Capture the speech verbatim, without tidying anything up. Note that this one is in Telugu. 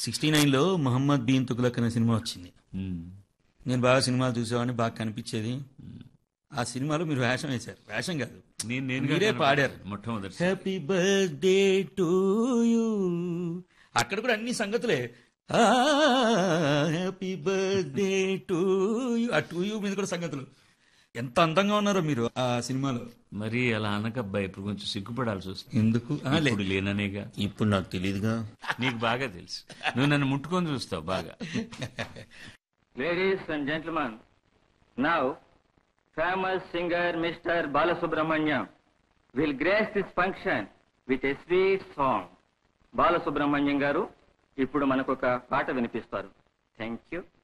సిక్స్టీ నైన్ లో మహమ్మద్ బీన్ తుగ్లక్ అనే సినిమా వచ్చింది. నేను బాగా సినిమాలు చూసేవాడిని, బాగా కనిపించేది. ఆ సినిమాలో మీరు వేషం వేశారు, వేషం కాదు మీరే పాడారు మొట్టమొదటి హ్యాపీ బర్త్డే టు యూ. అక్కడ కూడా అన్ని సంగతులే, హ్యాపీ బర్త్డే టు యూ, ఆ టూ యూ మీద కూడా సంగతులు. ఎంత అందంగా ఉన్నారో మీరు ఆ సినిమాలో. మరి అలా అనకబ్బాయి, ఇప్పుడు కొంచెం సిగ్గుపడాల్సి వస్తుంది. ఎందుకు? ఇప్పుడు లేననేగా. ఇప్పుడు నాకు తెలియదుగా. నీకు బాగా తెలుసు, నువ్వు నన్ను ముట్టుకొని చూస్తావు బాగా. Ladies and gentlemen, now famous singer Mister Balasubramanyam will grace this function with a sweet song. Balasubramanyam garu ippudu manaku oka paata vinipistaru. Thank you.